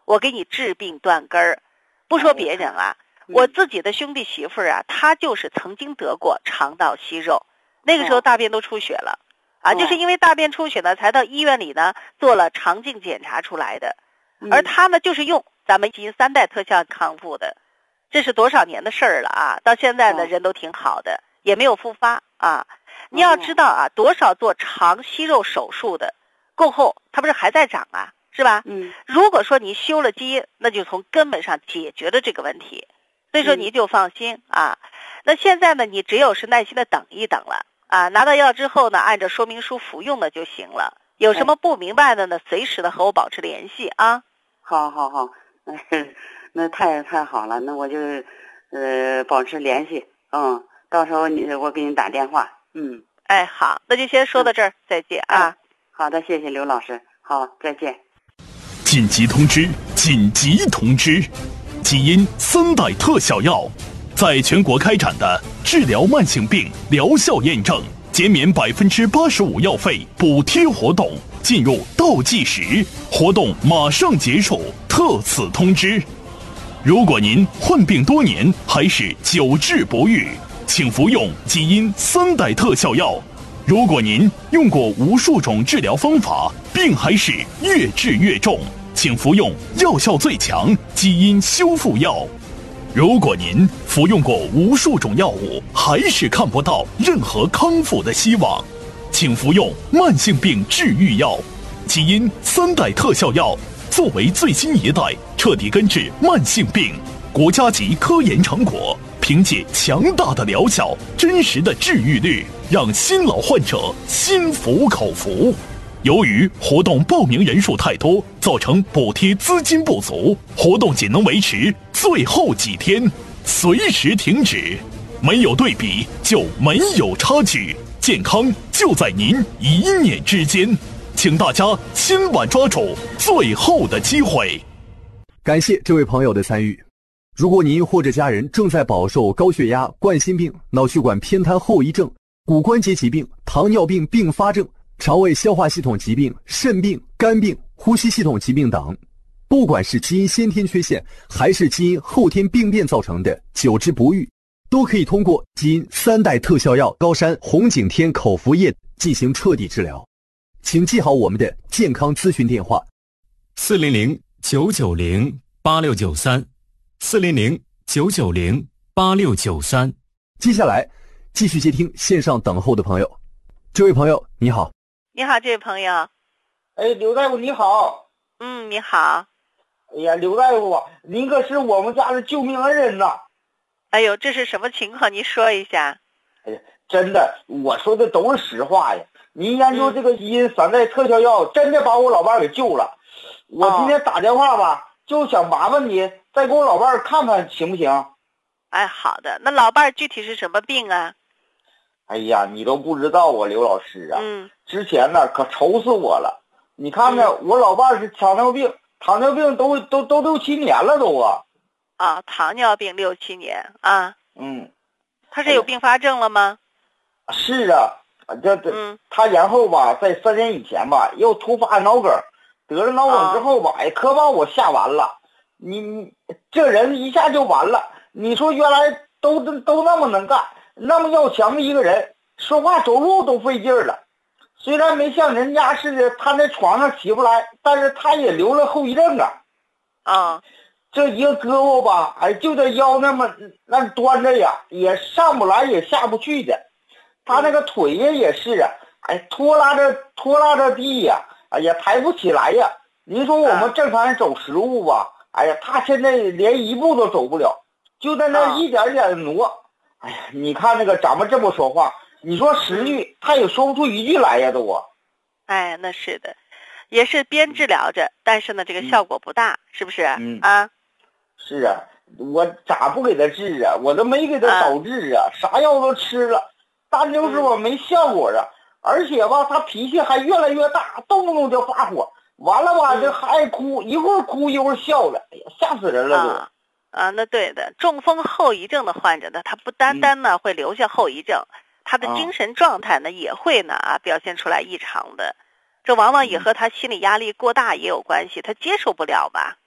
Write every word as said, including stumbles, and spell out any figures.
我给你治病断根儿。不说别人啊，我自己的兄弟媳妇儿啊，她就是曾经得过肠道息肉，那个时候大便都出血了啊，就是因为大便出血呢，才到医院里呢做了肠镜检查出来的。而她呢，就是用咱们基因三代特效康复的，这是多少年的事儿了啊！到现在呢，人都挺好的，也没有复发啊。你要知道啊，多少做肠息肉手术的，过后它不是还在长啊，是吧？ 嗯。如果说你修了基因，那就从根本上解决了这个问题，所以说你就放心啊。那现在呢，你只有是耐心的等一等了啊，拿到药之后呢，按照说明书服用的就行了。有什么不明白的呢，随时的和我保持联系啊。 好好好，那太太好了，那我就呃保持联系，嗯，到时候你我给你打电话，嗯。 哎，好，那就先说到这儿，嗯、再见啊、哎。 好的，谢谢刘老师，好，再见。 紧急通知！紧急通知！基因三代特效药在全国开展的治疗慢性病疗效验证、减免百分之八十五药费补贴活动进入倒计时，活动马上结束。特此通知：如果您患病多年还是久治不愈，请服用基因三代特效药。如果您用过无数种治疗方法，病还是越治越重，请服用药效最强基因修复药。如果您服用过无数种药物，还是看不到任何康复的希望，请服用慢性病治愈药。基因三代特效药作为最新一代彻底根治慢性病国家级科研成果，凭借强大的疗效、真实的治愈率，让新老患者心服口服。由于活动报名人数太多，造成补贴资金不足，活动仅能维持最后几天，随时停止。没有对比就没有差距，健康就在您一念之间，请大家千万抓住最后的机会。 感谢这位朋友的参与。如果您或者家人正在饱受高血压、冠心病、脑血管偏瘫后遗症、骨关节疾病、糖尿病并发症、肠胃消化系统疾病、肾病、肝病、呼吸系统疾病等，不管是基因先天缺陷还是基因后天病变造成的久治不愈，都可以通过基因三代特效药高山红景天口服液进行彻底治疗。请记好我们的健康咨询电话： 四零零九九零八六九三，四零零九九零八六九三。 接下来继续接听线上等候的朋友。这位朋友你好。 你好，这位朋友。 哎，刘大夫你好。 嗯，你好。 哎呀，刘大夫，您可是我们家的救命恩人呐。 哎呦，这是什么情况？您说一下。 哎呀，真的，我说的都是实话呀。您研究这个基因三代特效药，真的把我老伴儿给救了。我今天打电话吧，哦、就想麻烦你再给我老伴儿看看行不行？ 哎，好的。那老伴儿具体是什么病啊？ 哎呀，你都不知道啊，刘老师啊。 嗯。 之前呢，可愁死我了。你看看，嗯、我老伴儿是糖尿病，糖尿病都都都六七年了都啊。 啊，糖尿病六七年啊。 嗯。 他是有并发症了吗？ 哎、是啊，这这、嗯、他然后吧，在三年以前吧，又突发脑梗，得了脑梗之后吧，哎、哦，可把我吓完了。你你这人一下就完了。你说原来都都那么能干。那么要强的一个人，说话走路都费劲儿了。虽然没像人家似的瘫在床上起不来，但是他也留了后遗症啊。 啊， 这一个胳膊吧，哎，就这腰那么那端着呀，也上不来也下不去的。他那个腿呀也是啊，哎，拖拉着拖拉着地呀，哎呀，抬不起来呀。您说我们正常人走十步吧，哎呀，他现在连一步都走不了，就在那一点点的挪。哎呀，你看那个咱们这么说话，你说十句他也说不出一句来呀，都我。 哎，那是的，也是边治疗着，但是呢，这个效果不大，嗯、是不是？ 嗯啊， 是啊，我咋不给他治啊？我都没给他导治啊，啊啥药都吃了，但就是我没效果啊。嗯、而且吧，他脾气还越来越大，动不动就发火，完了吧，就还爱哭，一会儿哭一会儿笑的，哎呀，吓死人了都。 啊啊，那对的，中风后遗症的患者呢，他不单单呢、嗯、会留下后遗症，他的精神状态呢、啊、也会呢啊表现出来异常的，这往往也和他心理压力过大也有关系，他接受不了吧？